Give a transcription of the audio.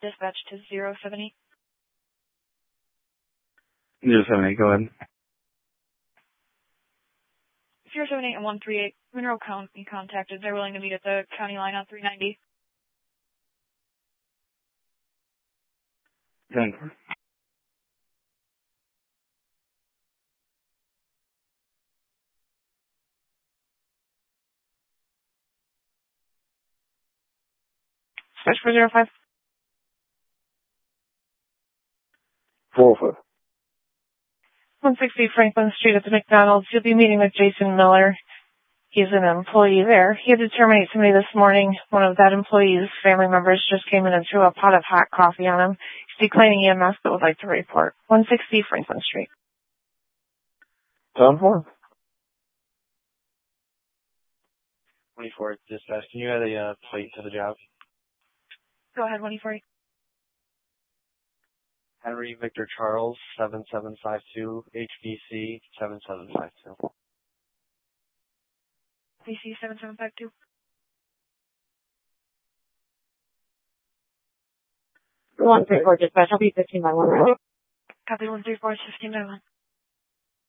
dispatch to 078. 078, go ahead. 078 and 138, Monroe County contacted. They're willing to meet at the county line on 390. Thank you. Dispatch for 05. 405. 160 Franklin Street at the McDonald's. You'll be meeting with Jason Miller. He's an employee there. He had to terminate somebody this morning. One of that employee's family members just came in and threw a pot of hot coffee on him. He's declining EMS but would like to report. 160 Franklin Street. 10-4. 24 dispatch. Can you add a plate to the job? Go ahead, 140. Henry Victor Charles, 7752, HBC 7752. BC 7752. One 34 dispatch. I'll be 15 by 1, right? Copy 134, 15 by 1.